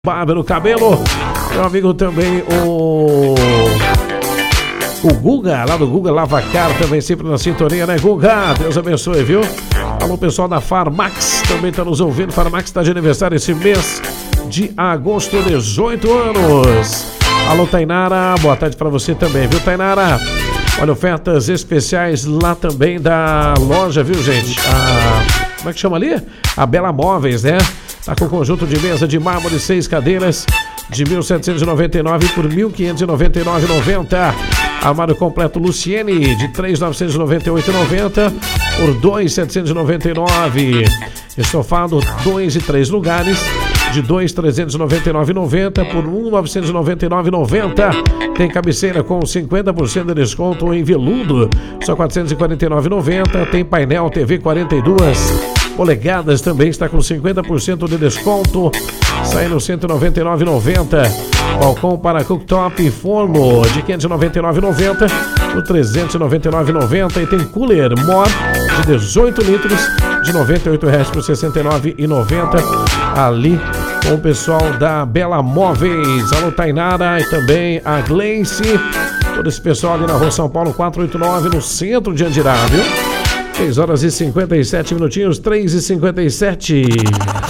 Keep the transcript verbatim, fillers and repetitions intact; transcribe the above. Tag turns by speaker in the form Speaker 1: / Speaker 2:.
Speaker 1: Barba no cabelo, meu amigo também o o Guga, lá do Guga Lavacar, também sempre na sintonia, né, Guga? Deus abençoe, viu? Alô, pessoal da Farmax, também tá nos ouvindo. Farmax está de aniversário esse mês de agosto, dezoito anos. Alô, Tainara, boa tarde pra você também, viu, Tainara? Olha, ofertas especiais lá também da loja, viu, gente? A... Como é que chama ali? A Bela Móveis, né? Tá com conjunto de mesa de mármore, seis cadeiras de mil setecentos e noventa e nove por mil quinhentos e noventa e nove reais e noventa centavos. Armário completo Luciene de três mil novecentos e noventa e oito reais e noventa centavos por dois mil setecentos e noventa e nove reais. Estofado dois e três lugares de dois mil trezentos e noventa e nove reais e noventa centavos por mil novecentos e noventa e nove reais e noventa centavos. Tem cabeceira com cinquenta por cento de desconto em veludo, só quatrocentos e quarenta e nove reais e noventa centavos. Tem painel T V quarenta e duas polegadas, também está com cinquenta por cento de desconto, saindo cento e noventa e nove reais e noventa centavos. Balcão para cooktop e forno de quinhentos e noventa e nove reais e noventa centavos por trezentos e noventa e nove reais e noventa centavos. E tem cooler Mor de dezoito litros de noventa e oito reais por sessenta e nove reais e noventa centavos. Ali com o pessoal da Bela Móveis. Alô, Tainara, e também a Gleice, todo esse pessoal ali na Rua São Paulo quatrocentos e oitenta e nove, no centro de Andirá, viu? seis horas e cinquenta e sete minutinhos, três e cinquenta e sete.